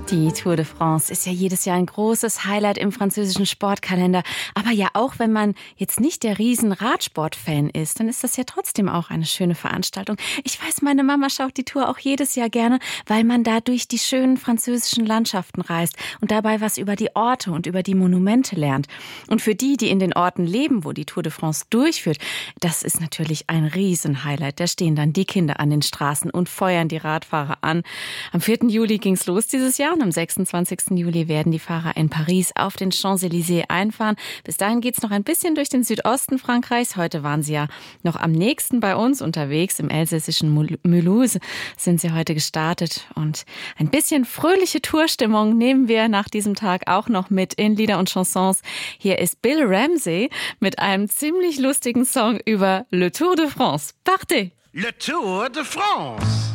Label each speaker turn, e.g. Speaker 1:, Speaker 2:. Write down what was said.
Speaker 1: Die Tour de France ist ja jedes Jahr ein großes Highlight im französischen Sportkalender. Aber ja, auch wenn man jetzt nicht der Riesen-Radsport-Fan ist, dann ist das ja trotzdem auch eine schöne Veranstaltung. Ich weiß, meine Mama schaut die Tour auch jedes Jahr gerne, weil man da durch die schönen französischen Landschaften reist und dabei was über die Orte und über die Monumente lernt. Und für die, die in den Orten leben, wo die Tour de France durchführt, das ist natürlich ein Riesen-Highlight. Da stehen dann die Kinder an den Straßen und feuern die Radfahrer an. Am 4. Juli ging's los dieses Jahr. Und am 26. Juli werden die Fahrer in Paris auf den Champs-Élysées einfahren. Bis dahin geht's noch ein bisschen durch den Südosten Frankreichs. Heute waren sie ja noch am nächsten bei uns unterwegs. Im elsässischen Mulhouse sind sie heute gestartet. Und ein bisschen fröhliche Tourstimmung nehmen wir nach diesem Tag auch noch mit in Lieder und Chansons. Hier ist Bill Ramsey mit einem ziemlich lustigen Song über Le Tour de France. Partez!
Speaker 2: Le Tour de France!